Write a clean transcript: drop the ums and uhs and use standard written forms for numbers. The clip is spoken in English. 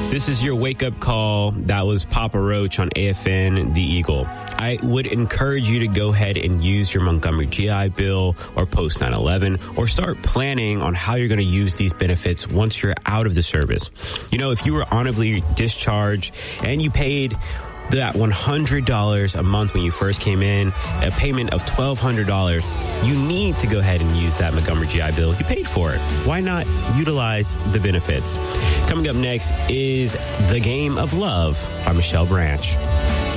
This is your wake-up call. That was Papa Roach on AFN, The Eagle. I would encourage you to go ahead and use your Montgomery GI Bill or post 9/11 or start planning on how you're going to use these benefits once you're out of the service. You know, if you were honorably discharged and you paid that $100 a month when you first came in, a payment of $1,200, you need to go ahead and use that Montgomery GI Bill. You paid for it. Why not utilize the benefits? Coming up next is The Game of Love by Michelle Branch.